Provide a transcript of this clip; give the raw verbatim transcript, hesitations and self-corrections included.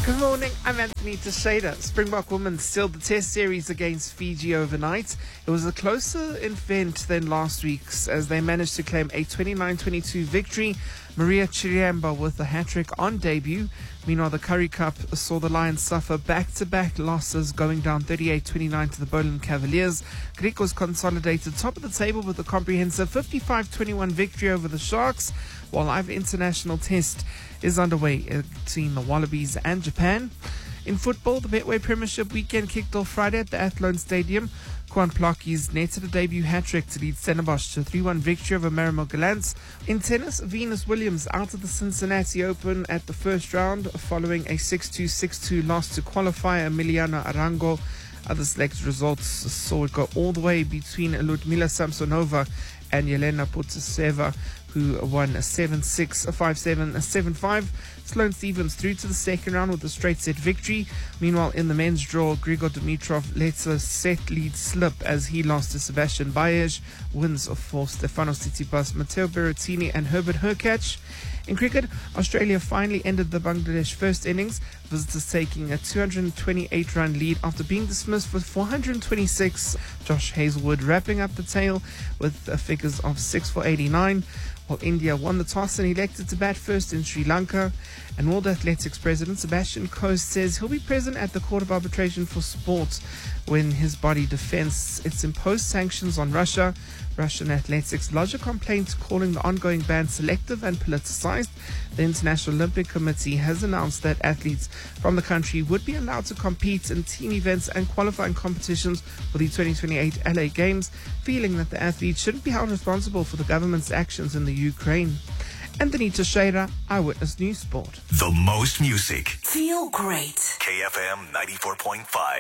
Good morning, I'm Anthony Teixeira. Springbok women sealed the test series against Fiji overnight. It was a closer event than last week's as they managed to claim a twenty-nine twenty-two victory. Maria Chiriamba with a hat-trick on debut. Meanwhile, the Currie Cup saw the Lions suffer back-to-back losses, going down thirty-eight twenty-nine to the Boland Cavaliers. Griquas consolidated top of the table with a comprehensive fifty-five twenty-one victory over the Sharks, while live international test is underway between the Wallabies and Japan. In football, the Betway Premiership weekend kicked off Friday at the Athlone Stadium. Quan Plockies netted a debut hat-trick to lead Stellenbosch to a three one victory over Marymount Gallants. In tennis, Venus Williams out of the Cincinnati Open at the first round following a six two six two loss to qualifier Emiliano Arango. Other select results saw it go all the way between Ludmila Samsonova and Yelena Putseva, who won seven six, five seven, seven five. Sloane Stephens through to the second round with a straight set victory. Meanwhile, in the men's draw, Grigor Dimitrov lets a set lead slip as he lost to Sebastian Baez. Wins for Stefanos Tsitsipas, Matteo Berrettini and Herbert Hurkacz. In cricket, Australia finally ended the Bangladesh first innings, visitors taking a two hundred twenty-eight run lead after being dismissed for four hundred twenty-six. Josh Hazlewood wrapping up the tale with figures of six for eighty-nine, while India won the toss and elected to bat first in Sri Lanka. And World Athletics President Sebastian Coe says he'll be present at the Court of Arbitration for Sport when his body defends its imposed sanctions on Russia. Russian athletics lodged a complaint calling the ongoing ban selective and politicized. The International Olympic Committee has announced that athletes from the country would be allowed to compete in team events and qualifying competitions for the twenty twenty-eight L A Games, feeling that the athletes shouldn't be held responsible for the government's actions in the Ukraine. Anthony Teixeira, Eyewitness News Sport. The most music. Feel great. K F M ninety-four point five.